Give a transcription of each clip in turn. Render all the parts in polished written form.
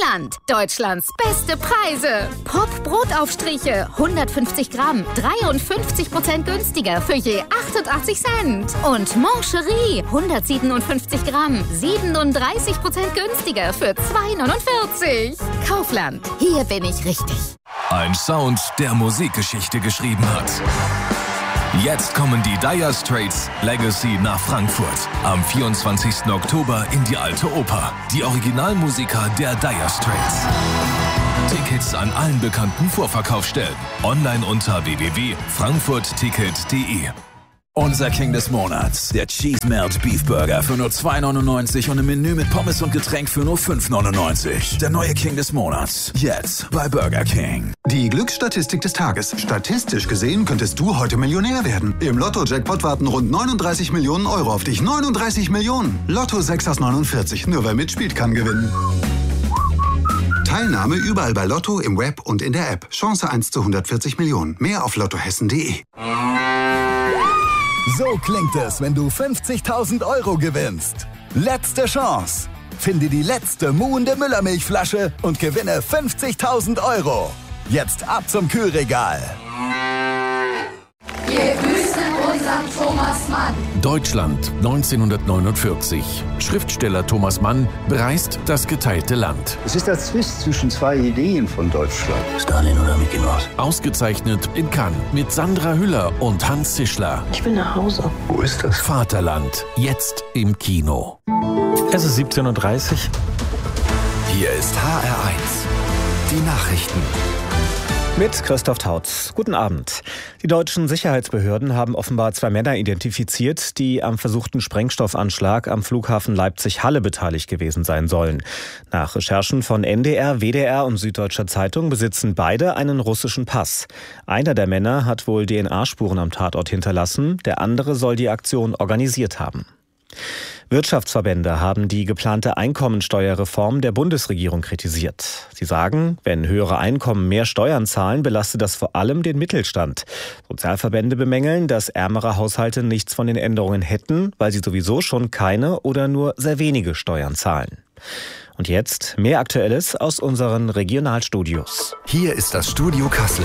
Kaufland. Deutschlands beste Preise. Pop-Brotaufstriche, 150 Gramm, 53% günstiger für je 88 Cent. Und Mancherie, 157 Gramm, 37% günstiger für 2,49. Kaufland, hier bin ich richtig. Ein Sound, der Musikgeschichte geschrieben hat. Jetzt kommen die Dire Straits Legacy nach Frankfurt. Am 24. Oktober in die Alte Oper. Die Originalmusiker der Dire Straits. Tickets an allen bekannten Vorverkaufsstellen. Online unter www.frankfurtticket.de. Unser King des Monats, der Cheese Melt Beef Burger für nur 2,99 und im Menü mit Pommes und Getränk für nur 5,99. Der neue King des Monats, jetzt bei Burger King. Die Glücksstatistik des Tages. Statistisch gesehen könntest du heute Millionär werden. Im Lotto-Jackpot warten rund 39 Millionen Euro auf dich. 39 Millionen! Lotto 6 aus 49. Nur wer mitspielt, kann gewinnen. Teilnahme überall bei Lotto, im Web und in der App. Chance 1 zu 140 Millionen. Mehr auf lottohessen.de. So klingt es, wenn du 50.000 Euro gewinnst. Letzte Chance. Finde die letzte muhende Müllermilchflasche und gewinne 50.000 Euro. Jetzt ab zum Kühlregal. Wir grüßen unseren Thomas Mann. Deutschland 1949. Schriftsteller Thomas Mann bereist das geteilte Land. Es ist der Zwist zwischen zwei Ideen von Deutschland. Stalin oder Mickey Mouse? Ausgezeichnet in Cannes mit Sandra Hüller und Hans Zischler. Ich will nach Hause. Wo ist das? Vaterland, jetzt im Kino. Es ist 17:30 Uhr. Hier ist HR1. Die Nachrichten. Mit Christoph Tautz. Guten Abend. Die deutschen Sicherheitsbehörden haben offenbar zwei Männer identifiziert, die am versuchten Sprengstoffanschlag am Flughafen Leipzig-Halle beteiligt gewesen sein sollen. Nach Recherchen von NDR, WDR und Süddeutscher Zeitung besitzen beide einen russischen Pass. Einer der Männer hat wohl DNA-Spuren am Tatort hinterlassen, der andere soll die Aktion organisiert haben. Wirtschaftsverbände haben die geplante Einkommensteuerreform der Bundesregierung kritisiert. Sie sagen, wenn höhere Einkommen mehr Steuern zahlen, belastet das vor allem den Mittelstand. Sozialverbände bemängeln, dass ärmere Haushalte nichts von den Änderungen hätten, weil sie sowieso schon keine oder nur sehr wenige Steuern zahlen. Und jetzt mehr Aktuelles aus unseren Regionalstudios. Hier ist das Studio Kassel.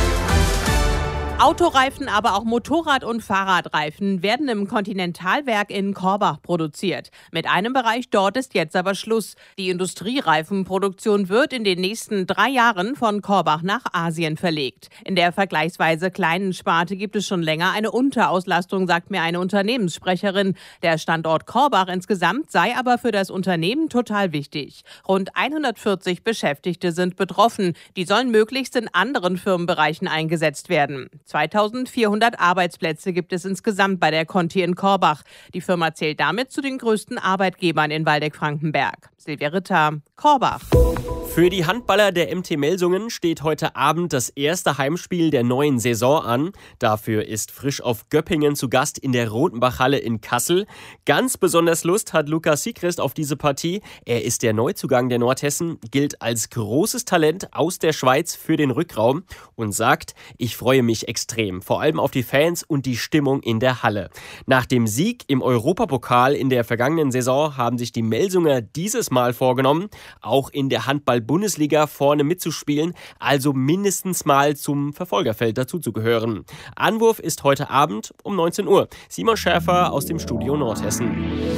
Autoreifen, aber auch Motorrad- und Fahrradreifen werden im Continental-Werk in Korbach produziert. Mit einem Bereich dort ist jetzt aber Schluss. Die Industriereifenproduktion wird in den nächsten 3 Jahren von Korbach nach Asien verlegt. In der vergleichsweise kleinen Sparte gibt es schon länger eine Unterauslastung, sagt mir eine Unternehmenssprecherin. Der Standort Korbach insgesamt sei aber für das Unternehmen total wichtig. Rund 140 Beschäftigte sind betroffen. Die sollen möglichst in anderen Firmenbereichen eingesetzt werden. 2400 Arbeitsplätze gibt es insgesamt bei der Conti in Korbach. Die Firma zählt damit zu den größten Arbeitgebern in Waldeck-Frankenberg. Silvia Ritter, Korbach. Für die Handballer der MT Melsungen steht heute Abend das erste Heimspiel der neuen Saison an. Dafür ist Frisch auf Göppingen zu Gast in der Rotenbachhalle in Kassel. Ganz besonders Lust hat Lukas Siegrist auf diese Partie. Er ist der Neuzugang der Nordhessen, gilt als großes Talent aus der Schweiz für den Rückraum und sagt, ich freue mich extrem, vor allem auf die Fans und die Stimmung in der Halle. Nach dem Sieg im Europapokal in der vergangenen Saison haben sich die Melsunger dieses Mal vorgenommen, auch in der Handball-Bundesliga vorne mitzuspielen, also mindestens mal zum Verfolgerfeld dazuzugehören. Anwurf ist heute Abend um 19 Uhr. Simon Schäfer aus dem Studio Nordhessen.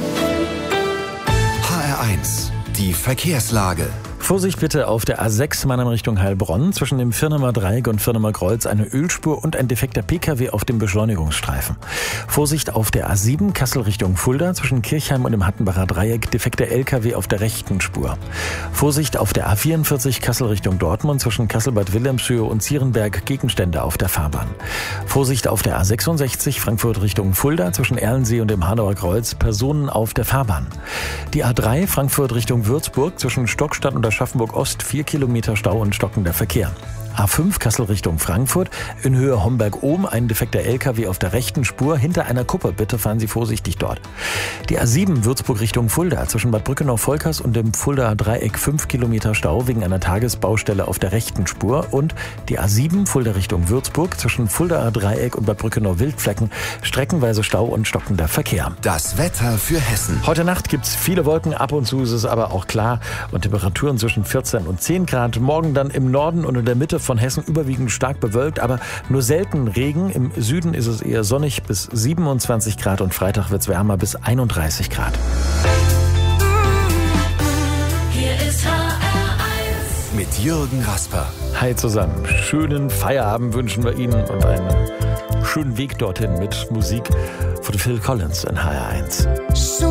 HR1, die Verkehrslage. Vorsicht bitte auf der A6 Mannheim Richtung Heilbronn. Zwischen dem Firnemer Dreieck und Firnemer Kreuz eine Ölspur und ein defekter Pkw auf dem Beschleunigungsstreifen. Vorsicht auf der A7 Kassel Richtung Fulda. Zwischen Kirchheim und dem Hattenbacher Dreieck defekter LKW auf der rechten Spur. Vorsicht auf der A44 Kassel Richtung Dortmund. Zwischen Kassel-Bad Wilhelmshöhe und Zierenberg Gegenstände auf der Fahrbahn. Vorsicht auf der A66 Frankfurt Richtung Fulda. Zwischen Erlensee und dem Hanauer Kreuz Personen auf der Fahrbahn. Die A3 Frankfurt Richtung Würzburg. Zwischen Stockstadt und Aschaffenburg Ost 4 Kilometer Stau und stockender Verkehr. A5 Kassel Richtung Frankfurt. In Höhe Homberg-Ohm ein defekter LKW auf der rechten Spur hinter einer Kuppe. Bitte fahren Sie vorsichtig dort. Die A7 Würzburg Richtung Fulda. Zwischen Bad Brückenau-Volkers und dem Fuldaer Dreieck 5 Kilometer Stau wegen einer Tagesbaustelle auf der rechten Spur. Und die A7 Fulda Richtung Würzburg. Zwischen Fuldaer Dreieck und Bad Brückenau-Wildflecken streckenweise Stau und stockender Verkehr. Das Wetter für Hessen. Heute Nacht gibt's viele Wolken, ab und zu ist es aber auch klar und Temperaturen zwischen 14 und 10 Grad. Morgen dann im Norden und in der Mitte von Hessen überwiegend stark bewölkt, aber nur selten Regen. Im Süden ist es eher sonnig bis 27 Grad und Freitag wird's wärmer bis 31 Grad. Hier ist HR1 mit Jürgen Rasper. Hi zusammen, schönen Feierabend wünschen wir Ihnen und einen schönen Weg dorthin mit Musik von Phil Collins in HR1.